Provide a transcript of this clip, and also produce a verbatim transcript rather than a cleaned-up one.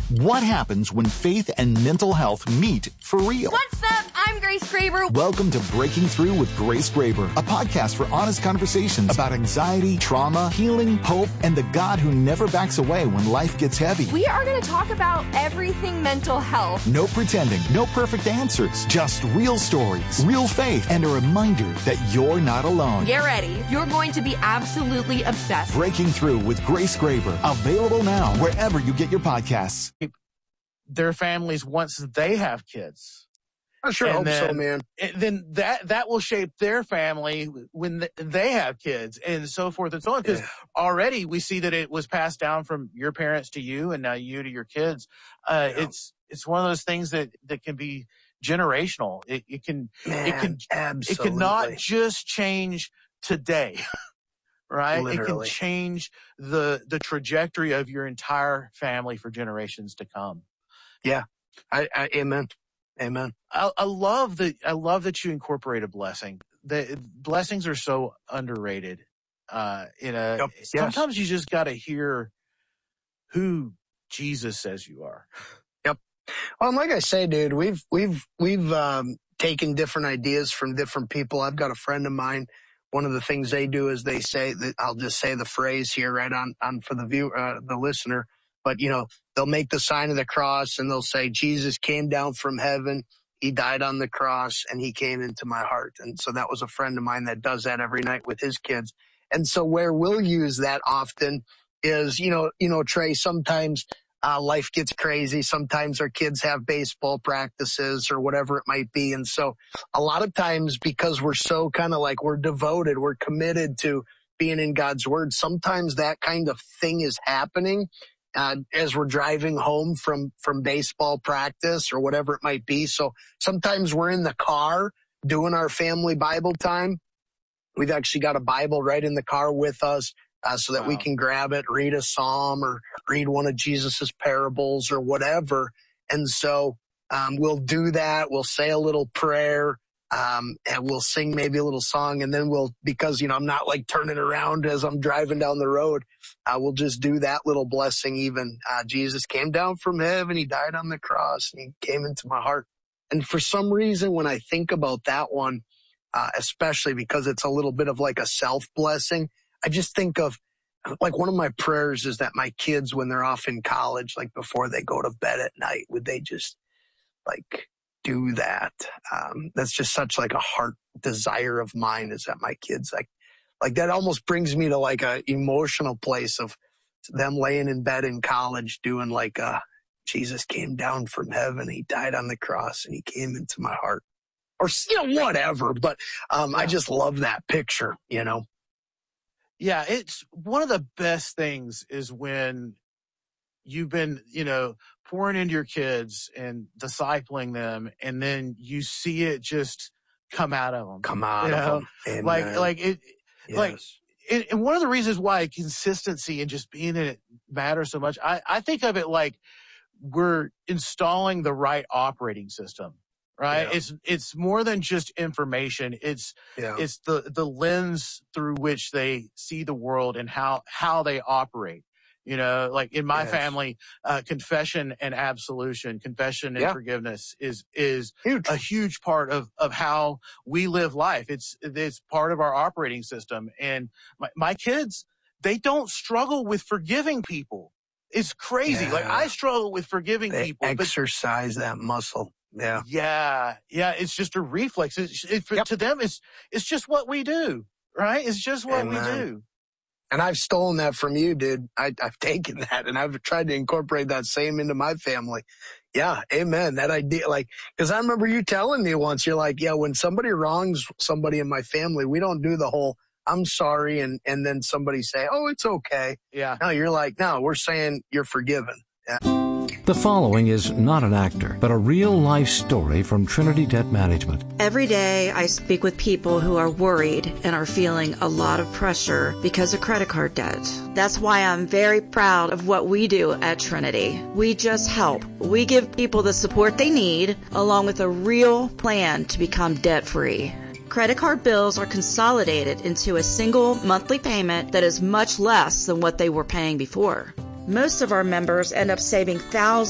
What happens when faith and mental health meet for real? What's up? I'm Grace Graber. Welcome to Breaking Through with Grace Graber, a podcast for honest conversations about anxiety, trauma, healing, hope, and the God who never backs away when life gets heavy. We are going to talk about everything mental health. No pretending, no perfect answers, just real stories, real faith, and a reminder that you're not alone. Get ready. You're going to be absolutely obsessed. Breaking Through with Grace Graber, available now wherever you get your podcasts. Their families once they have kids. I sure And hope then, so, man. and then that that will shape their family when th- they have kids, and so forth and so on. Because Yeah. already we see that it was passed down from your parents to you, and now you to your kids. Uh, Yeah. It's it's one of those things that, that can be generational. It, it can Man, it can absolutely. it cannot just change today, right? Literally. It can change the the trajectory of your entire family for generations to come. Yeah. I, I, amen. Amen. I, I love that. I love that you incorporate a blessing. The blessings are so underrated. Uh, in a Yep. Yes. sometimes you just got to hear who Jesus says you are. Well, and like I say, dude, we've, we've, we've, um, taken different ideas from different people. I've got a friend of mine. One of the things they do is they say that I'll just say the phrase here right on, on for the view, uh, the listener, but you know, they'll make the sign of the cross and they'll say, Jesus came down from heaven. He died on the cross and he came into my heart. And so that was a friend of mine that does that every night with his kids. And so where we'll use that often is, you know, you know, Trey, sometimes uh, life gets crazy. Sometimes our kids have baseball practices or whatever it might be. And so a lot of times because we're so kind of like we're devoted, we're committed to being in God's word. Sometimes that kind of thing is happening. Uh, as we're driving home from, from baseball practice or whatever it might be. So sometimes we're in the car doing our family Bible time. We've actually got a Bible right in the car with us, uh, so that Wow. we can grab it, read a psalm or read one of Jesus's parables or whatever. And so, um, we'll do that. We'll say a little prayer. Um, and we'll sing maybe a little song, and then we'll, because, you know, I'm not like turning around as I'm driving down the road. Uh, we'll just do that little blessing even. Uh, Jesus came down from heaven. He died on the cross and he came into my heart. And for some reason, when I think about that one, uh, especially because it's a little bit of like a self blessing, I just think of like one of my prayers is that my kids, when they're off in college, like before they go to bed at night, would they just like do that? Um, that's just such like a heart desire of mine, is that my kids, like, like that almost brings me to like a emotional place of them laying in bed in college doing like, uh, Jesus came down from heaven. He died on the cross and he came into my heart, or, you know, whatever. But, um, I just love that picture, you know? Yeah, it's one of the best things is when you've been, you know, pouring into your kids and discipling them, and then you see it just come out of them. Come out you of know? them. Amen. Like, like it, Yes. like, and, and one of the reasons why consistency and just being in it matters so much, I, I think of it like we're installing the right operating system, right? Yeah. It's, it's more than just information. It's, Yeah. it's the, the lens through which they see the world and how, how they operate. You know, like in my Yes. family, uh, confession and absolution, confession and Yeah. forgiveness is, is Huge. a huge part of, of how we live life. It's, it's part of our operating system. And my, my kids, they don't struggle with forgiving people. It's crazy. Yeah. Like I struggle with forgiving They people, but exercise that muscle. Yeah. yeah, yeah, it's just a reflex. It's, it, for, Yep. To them, it's, it's just what we do, right? It's just what Amen. we do. And I've stolen that from you, dude. I, I've taken that and I've tried to incorporate that same into my family. Yeah. Amen. That idea, like, cause I remember you telling me once, you're like, yeah, when somebody wrongs somebody in my family, we don't do the whole, I'm sorry. And, and then somebody say, oh, it's okay. Yeah. No, you're like, no, we're saying you're forgiven. Yeah. The following is not an actor, but a real-life story from Trinity Debt Management. Every day I speak with people who are worried and are feeling a lot of pressure because of credit card debt. That's why I'm very proud of what we do at Trinity. We just help. We give people the support they need, along with a real plan to become debt-free. Credit card bills are consolidated into a single monthly payment that is much less than what they were paying before. Most of our members end up saving thousands